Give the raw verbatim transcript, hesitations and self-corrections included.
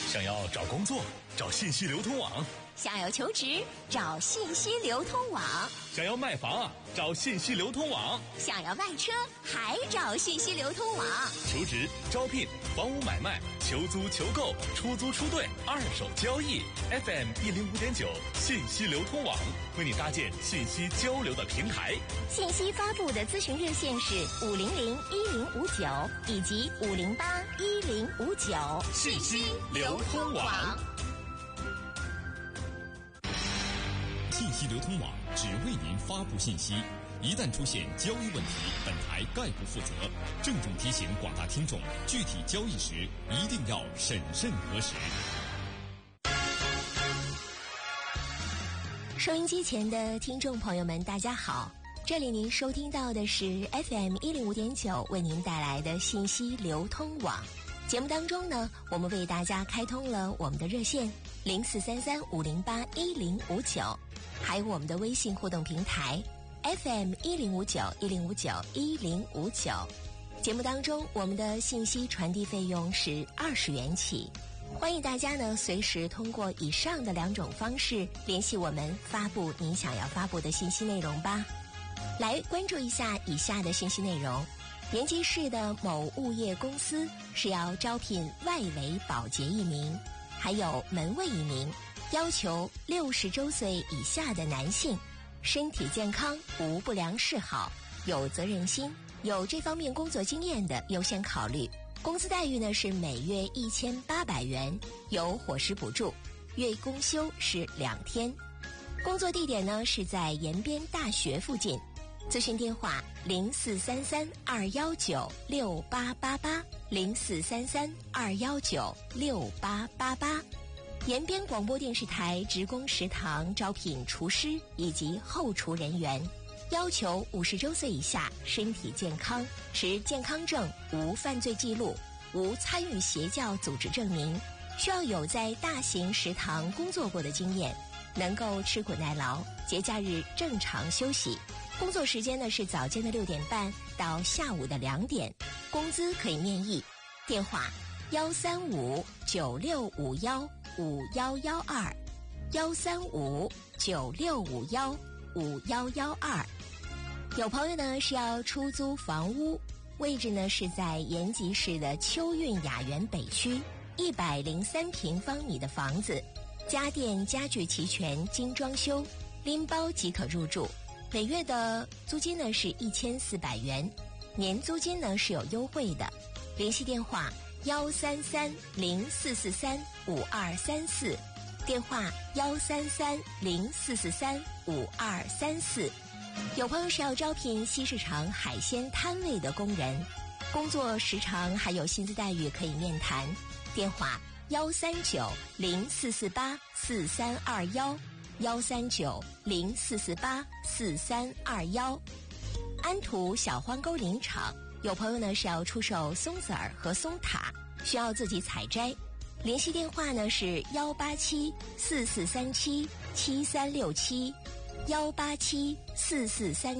想要找工作，找信息流通网； 想要求职，找信息流通网； 想要卖房啊，找信息流通网； 想要卖车，还找信息流通网。 求职、招聘、房屋买卖、求租、求购、出租、出兑、二手交易 ，F M 一零五点九信息流通网为你搭建信息交流的平台。 信息发布的咨询热线是五零零一零五九以及五零八一零五九。 信息流通网。 信息流通网只为您发布信息，一旦出现交易问题，本台概不负责。郑重提醒广大听众，具体交易时一定要审慎核实。 收音机前的听众朋友们，大家好，这里您收听到的是 F M 一零五点九为您带来的信息流通网。节目当中呢，我们为大家开通了我们的热线零四三三五零八一零五九，还有我们的微信互动平台 F M 一零五九一零五九一零五九。节目当中，我们的信息传递费用是二十元起。欢迎大家呢，随时通过以上的两种方式联系我们，发布您想要发布的信息内容吧。来关注一下以下的信息内容。延吉市的某物业公司是要招聘外围保洁一名，还有门卫一名，要求六十周岁以下的男性，身体健康，无不良嗜好，有责任心，有这方面工作经验的优先考虑。工资待遇呢是每月一千八百元，有伙食补助，月公休是两天。工作地点呢是在延边大学附近。咨询电话零四三三二幺九六八八八零四三三二幺九六八八八。延边广播电视台职工食堂招聘厨师以及后厨人员，要求五十周岁以下，身体健康，持健康证，无犯罪记录，无参与邪教组织证明，需要有在大型食堂工作过的经验，能够吃苦耐劳，节假日正常休息。工作时间呢是早间的六点半到下午的两点，工资可以面议。电话幺三五九六五幺五幺幺二，幺三五九六五幺五幺幺二。有朋友呢是要出租房屋，位置呢是在延吉市的秋韵雅园北区，一百零三平方米的房子，家电家具齐全，精装修，拎包即可入住。每月的租金呢是一千四百元，年租金呢是有优惠的。联系电话幺三三零四四三五二三四，电话幺三三零四四三五二三四。有朋友是要招聘西市场海鲜摊位的工人，工作时长还有薪资待遇可以面谈。电话幺三九零四四八四三二幺。幺三九零四四八四三二幺。安图小荒沟林场，有朋友呢是要出售松子儿和松塔，需要自己采摘。联系电话呢是幺八七四四三七七三六七，幺八七四四三